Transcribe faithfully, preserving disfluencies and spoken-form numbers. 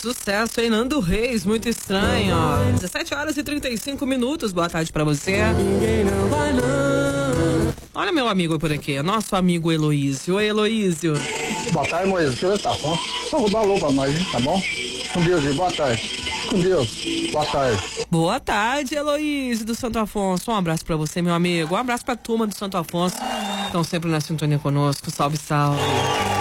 sucesso, hein? Nando Reis, muito estranho. dezessete horas e trinta e cinco minutos. Boa tarde pra você. Olha meu amigo por aqui, nosso amigo Heloísio. Oi, Heloísio. Boa tarde, Moisés. Que você tá bom? Só vou dar alô pra nós, hein? Tá bom? Com Deus, e boa tarde. Com Deus. Boa tarde. Boa tarde, Heloísio do Santo Afonso. Um abraço pra você, meu amigo. Um abraço pra turma do Santo Afonso. Estão sempre na sintonia conosco. Salve, salve.